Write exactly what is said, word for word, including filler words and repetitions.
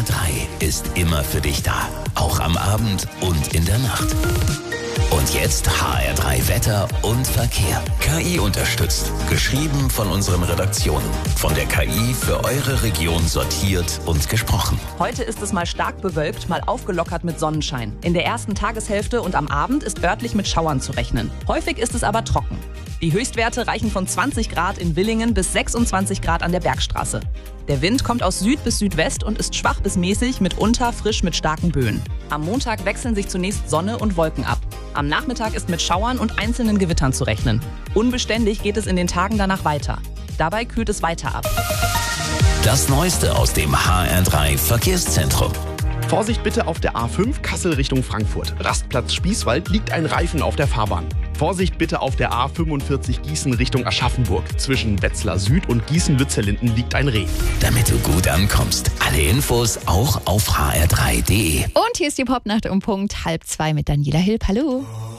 R drei ist immer für dich da. Auch am Abend und in der Nacht. Und jetzt H R drei Wetter und Verkehr. K I unterstützt. Geschrieben von unseren Redaktionen. Von der K I für eure Region sortiert und gesprochen. Heute ist es mal stark bewölkt, mal aufgelockert mit Sonnenschein. In der ersten Tageshälfte und am Abend ist örtlich mit Schauern zu rechnen. Häufig ist es aber trocken. Die Höchstwerte reichen von zwanzig Grad in Willingen bis sechsundzwanzig Grad an der Bergstraße. Der Wind kommt aus Süd bis Südwest und ist schwach bis mäßig, mitunter frisch mit starken Böen. Am Montag wechseln sich zunächst Sonne und Wolken ab. Am Nachmittag ist mit Schauern und einzelnen Gewittern zu rechnen. Unbeständig geht es in den Tagen danach weiter. Dabei kühlt es weiter ab. Das Neueste aus dem H R drei Verkehrszentrum. Vorsicht bitte auf der A fünf Kassel Richtung Frankfurt. Rastplatz Spießwald liegt ein Reifen auf der Fahrbahn. Vorsicht bitte auf der A fünfundvierzig Gießen Richtung Aschaffenburg. Zwischen Wetzlar Süd und Gießen-Lützellinden liegt ein Reh. Damit du gut ankommst. Alle Infos auch auf h r drei punkt d e. Und hier ist die Popnacht um Punkt halb zwei mit Daniela Hilp. Hallo.